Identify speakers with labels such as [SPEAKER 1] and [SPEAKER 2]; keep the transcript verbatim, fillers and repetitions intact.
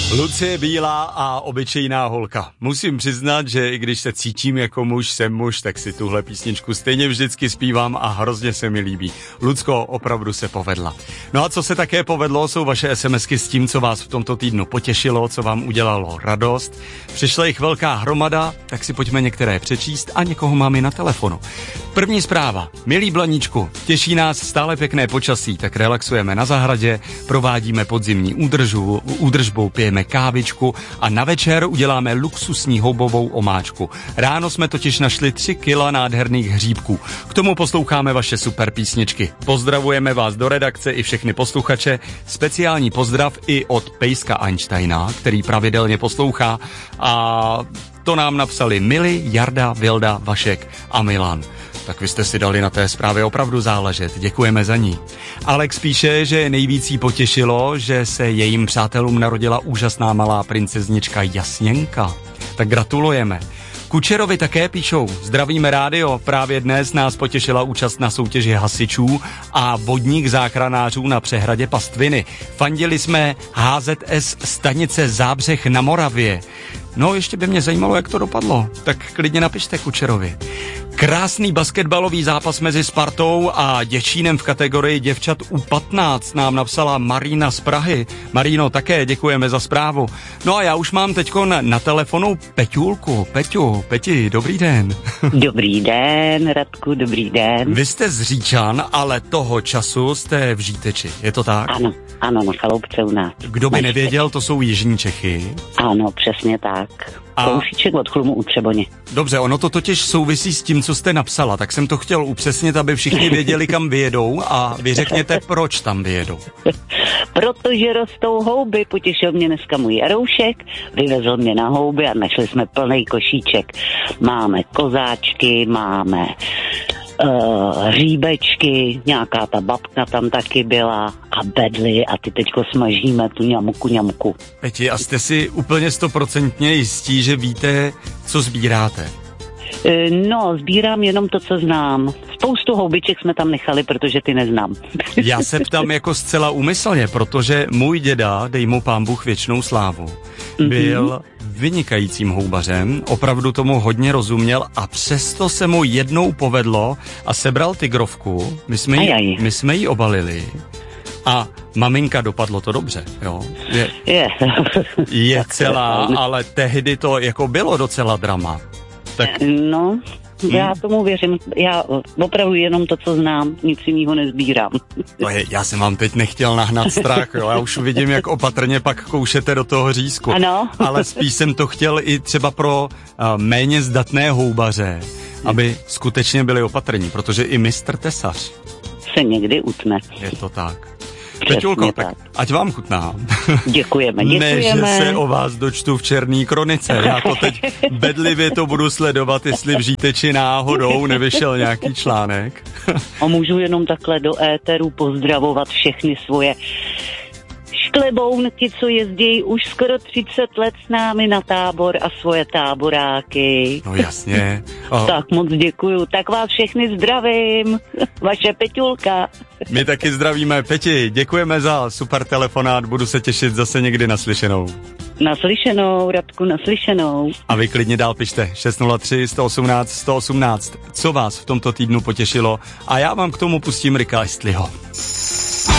[SPEAKER 1] Lucie Bílá a Obyčejná holka. Musím přiznat, že i když se cítím jako muž, jsem muž, tak si tuhle písničku stejně vždycky zpívám a hrozně se mi líbí. Lucko, opravdu se povedla. No a co se také povedlo, jsou vaše SMSky s tím, co vás v tomto týdnu potěšilo, co vám udělalo radost. Přišla jich velká hromada, tak si pojďme některé přečíst a někoho máme na telefonu. První zpráva. Milý Blaníčku, těší nás stále pěkné počasí, tak relaxujeme na zahradě, provádíme podzimní údržbu, údržbu, pijeme kávičku a na večer uděláme luxusní houbovou omáčku. Ráno jsme totiž našli tři kila nádherných hříbků. K tomu posloucháme vaše super písničky. Pozdravujeme vás do redakce i všechny posluchače. Speciální pozdrav i od Pejska Einsteina, který pravidelně poslouchá, a to nám napsali Mili, Jarda, Vilda, Vašek a Milan. Tak vy jste si dali na té zprávě opravdu záležet. Děkujeme za ní. Alex píše, že nejvíc jí potěšilo, že se jejím přátelům narodila úžasná malá princeznička Jasněnka. Tak gratulujeme. Kučerovi také píšou. Zdravíme rádio, právě dnes nás potěšila účast na soutěži hasičů a vodních záchranářů na přehradě Pastviny. Fandili jsme H Z S stanice Zábřeh na Moravě. No, ještě by mě zajímalo, jak to dopadlo. Tak klidně napište Kučerovi. Krásný basketbalový zápas mezi Spartou a Děčínem v kategorii děvčat U patnáct nám napsala Marina z Prahy. Marino, také děkujeme za zprávu. No a já už mám teďko na, na telefonu Peťulku. Peťu, Peti, dobrý den.
[SPEAKER 2] Dobrý den, Radku, dobrý den.
[SPEAKER 1] Vy jste z Říčan, ale toho času jste v Žíteči, je to tak?
[SPEAKER 2] Ano, ano, na Chaloupce u nás.
[SPEAKER 1] Kdo by nevěděl, to jsou jižní Čechy.
[SPEAKER 2] Ano, přesně tak. A... Kousíček od Chlumu u Třeboně.
[SPEAKER 1] Dobře, ono to totiž souvisí s tím, co jste napsala, tak jsem to chtěl upřesnit, aby všichni věděli, kam vyjedou, a vy řekněte, proč tam vyjedou.
[SPEAKER 2] Protože rostou houby, potěšil mě dneska můj Jaroušek, vyvezl mě na houby a našli jsme plný košíček. Máme kozáčky, máme uh, hříbečky, nějaká ta babka tam taky byla a bedly a ty teďko smažíme tu ňamku ňamku.
[SPEAKER 1] Peti, a jste si úplně stoprocentně jistí, že víte, co sbíráte?
[SPEAKER 2] No, sbírám jenom to, co znám. Spoustu houbiček jsme tam nechali, protože ty neznám.
[SPEAKER 1] Já se ptám jako zcela úmyslně, protože můj děda, dej mu pán Bůh věčnou slávu, byl mm-hmm. vynikajícím houbařem, opravdu tomu hodně rozuměl a přesto se mu jednou povedlo a sebral tygrovku, my jsme ji, my jsme ji obalili a maminka, dopadlo to dobře, jo. Je,
[SPEAKER 2] je.
[SPEAKER 1] je celá, ale tehdy to jako bylo docela drama. Tak...
[SPEAKER 2] No, já tomu věřím. Já opravdu jenom to, co znám, nic jiného nezbírám.
[SPEAKER 1] To je, já jsem vám teď nechtěl nahnat strach, jo. Já už vidím, jak opatrně pak koušete do toho řízku.
[SPEAKER 2] Ano.
[SPEAKER 1] Ale spíš jsem to chtěl i třeba pro uh, méně zdatné houbaře, aby skutečně byli opatrní, protože i mistr tesař
[SPEAKER 2] se někdy utne.
[SPEAKER 1] Je to tak. Peťulko, tak ať vám chutná.
[SPEAKER 2] Děkujeme, děkujeme.
[SPEAKER 1] Ne, že se o vás dočtu v černý kronice. Já to teď bedlivě to budu sledovat, jestli v Žíteči náhodou nevyšel nějaký článek.
[SPEAKER 2] A můžu jenom takhle do éteru pozdravovat všechny svoje šklebounky, co jezdí už skoro třicet let s námi na tábor a svoje táboráky.
[SPEAKER 1] No jasně. A...
[SPEAKER 2] Tak moc děkuju. Tak vás všechny zdravím. Vaše Peťulka.
[SPEAKER 1] My taky zdravíme. Peti, děkujeme za super telefonát. Budu se těšit zase někdy naslyšenou.
[SPEAKER 2] Naslyšenou, Radku, naslyšenou.
[SPEAKER 1] A vy klidně dál pište šest nula tři, sto osmnáct, sto osmnáct. Co vás v tomto týdnu potěšilo? A já vám k tomu pustím Ricka Astleyho.